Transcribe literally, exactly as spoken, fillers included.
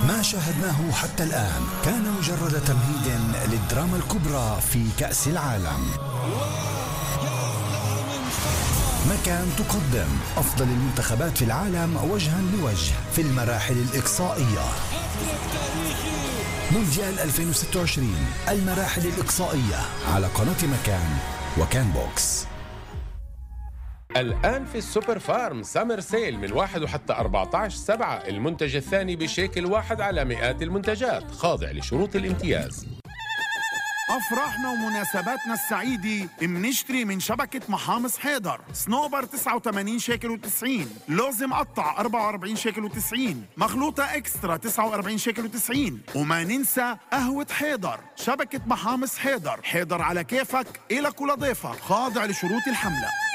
ما شاهدناه حتى الآن كان مجرد تمهيد للدراما الكبرى في كأس العالم. مكان تقدم أفضل المنتخبات في العالم وجها لوجه في المراحل الإقصائية. مونديال ألفين وستة وعشرين المراحل الإقصائية على قناة مكان وكان بوكس. الآن في السوبر فارم سامر سيل من واحد وحتى أربعة عشر سبعة، المنتج الثاني بشيكل واحد على مئات المنتجات، خاضع لشروط الامتياز. أفراحنا ومناسباتنا السعيدة منشتري من شبكة محامص حيدر. سنوبر تسعة وثمانين شيكل وتسعين، لوز مقطع أربعة وأربعين شيكل وتسعين، مخلوطة إكسترا تسعة وأربعين شيكل وتسعين. وما ننسى قهوة حيدر. شبكة محامص حيدر، حيدر على كيفك إلك ولضيفك، خاضع لشروط الحملة.